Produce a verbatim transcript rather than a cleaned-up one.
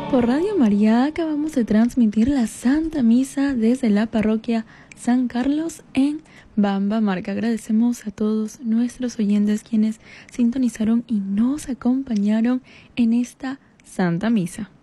Por Radio María acabamos de transmitir la Santa Misa desde la parroquia San Carlos en Bambamarca. Agradecemos a todos nuestros oyentes quienes sintonizaron y nos acompañaron en esta Santa Misa.